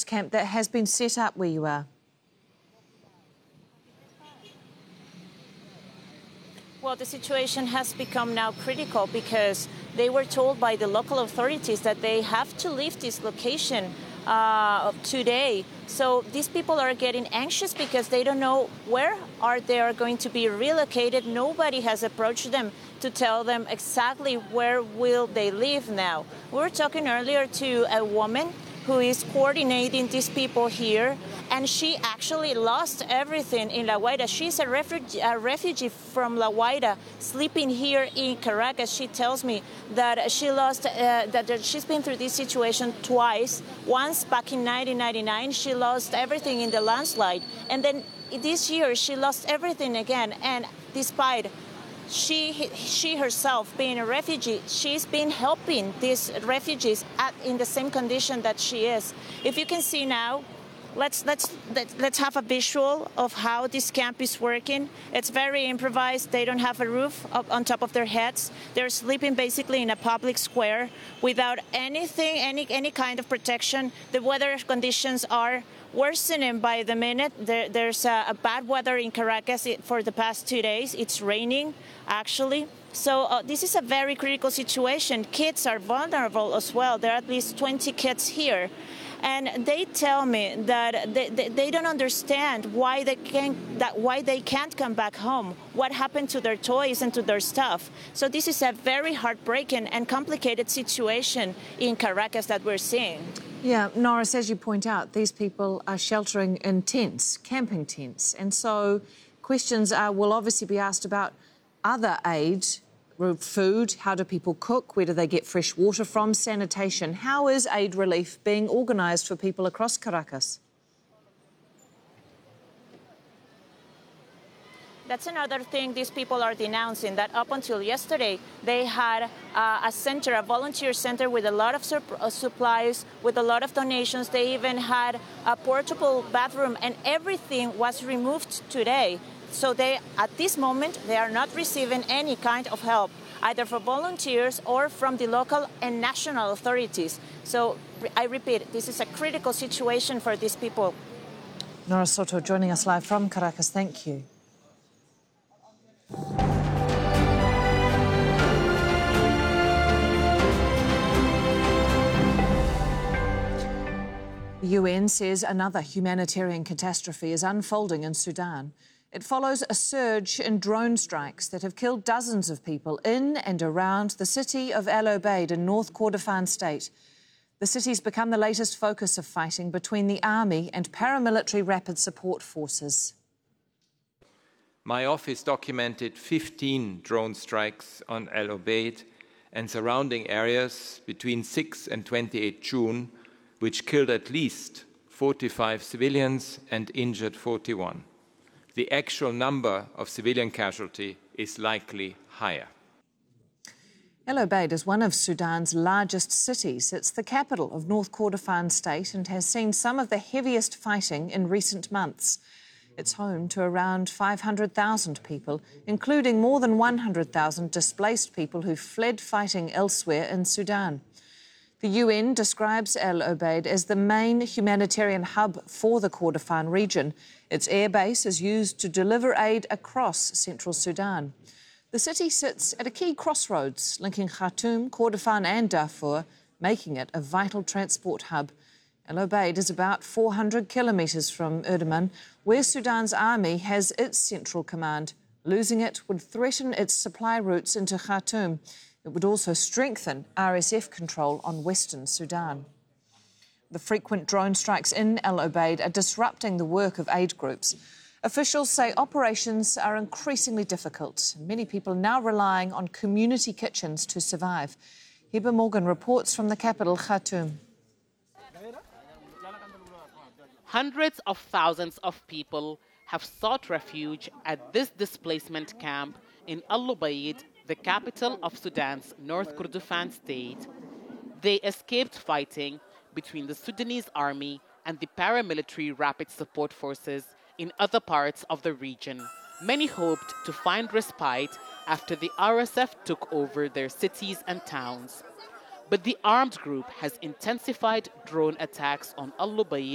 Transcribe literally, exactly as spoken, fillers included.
terrorist camp that has been set up where you are? Well, the situation has become now critical because they were told by the local authorities that they have to leave this location uh, today. So these people are getting anxious because they don't know where are they are going to be relocated. Nobody has approached them to tell them exactly where will they live now. We were talking earlier to a woman who is coordinating these people here, and she actually lost everything in La Guaira. She's a refugee, a refugee from La Guaira, sleeping here in Caracas. She tells me that she lost, uh, that she's been through this situation twice. Once back in nineteen ninety-nine, she lost everything in the landslide, and then this year she lost everything again. And despite She, she herself being a refugee, she's been helping these refugees at, in the same condition that she is. If you can see now, let's, let's, let's have a visual of how this camp is working. It's very improvised. They don't have a roof up on top of their heads. They're sleeping basically in a public square without anything, any, any kind of protection. The weather conditions are worsening by the minute. There, there's a, a bad weather in Caracas for the past two days. It's raining, actually. So uh, this is a very critical situation. Kids are vulnerable as well. There are at least twenty kids here. And they tell me that they, they, they don't understand why they, can't, that why they can't come back home, what happened to their toys and to their stuff. So this is a very heartbreaking and complicated situation in Caracas that we're seeing. Yeah, Norris, as you point out, these people are sheltering in tents, camping tents. And so questions are, will obviously be asked about other aid, food, how do people cook, where do they get fresh water from, sanitation. How is aid relief being organised for people across Caracas? That's another thing these people are denouncing, that up until yesterday, they had uh, a center, a volunteer center with a lot of uh, supplies, with a lot of donations. They even had a portable bathroom, and everything was removed today. So they, at this moment, they are not receiving any kind of help, either from volunteers or from the local and national authorities. So I repeat, this is a critical situation for these people. Nora Soto joining us live from Caracas. Thank you. The U N says another humanitarian catastrophe is unfolding in Sudan. It follows a surge in drone strikes that have killed dozens of people in and around the city of El Obeid in North Kordofan state. The city's become the latest focus of fighting between the army and paramilitary rapid support forces. My office documented fifteen drone strikes on El Obeid and surrounding areas between six and twenty-eight June, which killed at least forty-five civilians and injured forty-one. The actual number of civilian casualties is likely higher. El Obeid is one of Sudan's largest cities. It's the capital of North Kordofan state and has seen some of the heaviest fighting in recent months. It's home to around five hundred thousand people, including more than one hundred thousand displaced people who fled fighting elsewhere in Sudan. The U N describes El Obeid as the main humanitarian hub for the Kordofan region. Its airbase is used to deliver aid across central Sudan. The city sits at a key crossroads linking Khartoum, Kordofan and Darfur, making it a vital transport hub. El Obeid is about four hundred kilometres from Erdeman, where Sudan's army has its central command. Losing it would threaten its supply routes into Khartoum. It would also strengthen R S F control on western Sudan. The frequent drone strikes in El Obeid are disrupting the work of aid groups. Officials say operations are increasingly difficult. Many people are now relying on community kitchens to survive. Heber Morgan reports from the capital, Khartoum. Hundreds of thousands of people have sought refuge at this displacement camp in El Obeid, the capital of Sudan's North Kordofan state. They escaped fighting between the Sudanese army and the paramilitary rapid support forces in other parts of the region. Many hoped to find respite after the R S F took over their cities and towns. But the armed group has intensified drone attacks on El Obeid